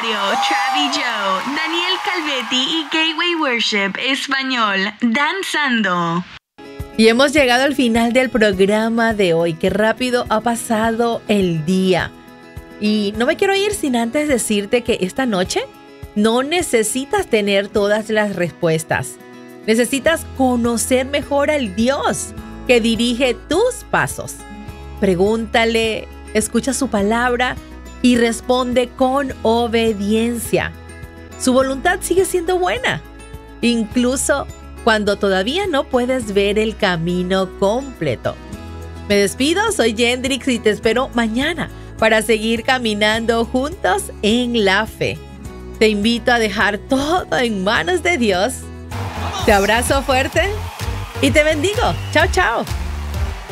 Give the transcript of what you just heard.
Travi Joe, Daniel Calvetti y Gateway Worship Español, danzando. Y hemos llegado al final del programa de hoy. Qué rápido ha pasado el día. Y no me quiero ir sin antes decirte que esta noche no necesitas tener todas las respuestas. Necesitas conocer mejor al Dios que dirige tus pasos. Pregúntale, escucha su palabra y responde con obediencia. Su voluntad sigue siendo buena, incluso cuando todavía no puedes ver el camino completo. Me despido, soy Yendrix y te espero mañana para seguir caminando juntos en la fe. Te invito a dejar todo en manos de Dios. Te abrazo fuerte y te bendigo. Chao, chao.